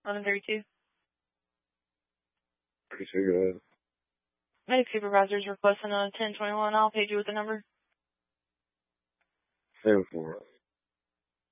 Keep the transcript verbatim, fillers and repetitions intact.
eleven thirty-two. Pretty sure go ahead. Medic supervisor's requesting a ten twenty-one. I'll page you with the number. Seven four.